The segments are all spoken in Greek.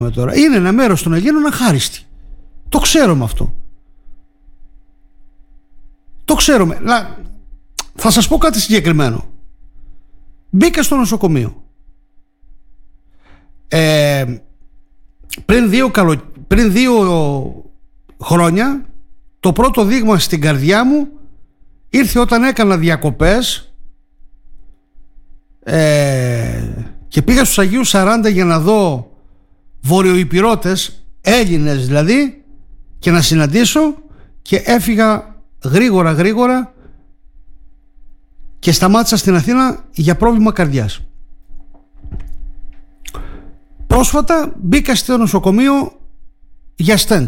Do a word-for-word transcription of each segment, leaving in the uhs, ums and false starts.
τώρα. Είναι ένα μέρος των Ελλήνων αχάριστοι. Το ξέρουμε αυτό. Το ξέρουμε. Θα σας πω κάτι συγκεκριμένο. Μπήκα στο νοσοκομείο. Ε, πριν, δύο καλο... πριν δύο χρόνια το πρώτο δείγμα στην καρδιά μου ήρθε όταν έκανα διακοπές ε, και πήγα στους Αγίους Σαράντα για να δω βορειοϊπηρώτες, Έλληνες δηλαδή, και να συναντήσω, και έφυγα γρήγορα γρήγορα και σταμάτησα στην Αθήνα για πρόβλημα καρδιάς. Πρόσφατα μπήκα στο νοσοκομείο για στέντ.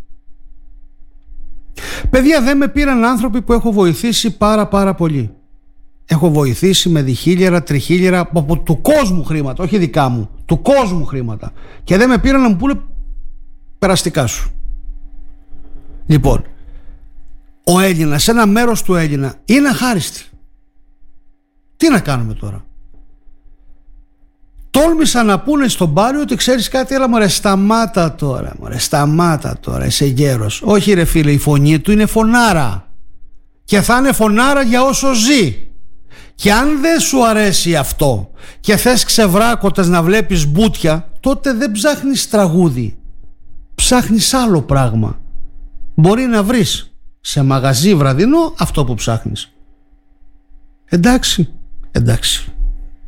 Παιδιά, δεν με πήραν άνθρωποι που έχω βοηθήσει πάρα πάρα πολύ. Έχω βοηθήσει με διχίλιαρα, τριχίλιαρα από του κόσμου χρήματα, όχι δικά μου, του κόσμου χρήματα, και δεν με πήραν να μου πούνε περαστικά σου. Λοιπόν, ο Έλληνας, ένα μέρος του Έλληνα είναι αχάριστη. Τι να κάνουμε τώρα? Τόλμησαν να πούνε στον Πάριο ότι ξέρεις κάτι, έλα μωρέ σταμάτα τώρα, μωρέ σταμάτα τώρα, είσαι γέρος. Όχι ρε φίλε, η φωνή του είναι φωνάρα και θα είναι φωνάρα για όσο ζει. Και αν δεν σου αρέσει αυτό και θες ξεβράκωτες να βλέπεις μπούτια, τότε δεν ψάχνεις τραγούδι, ψάχνεις άλλο πράγμα. Μπορεί να βρεις σε μαγαζί βραδινό αυτό που ψάχνεις. Εντάξει, εντάξει.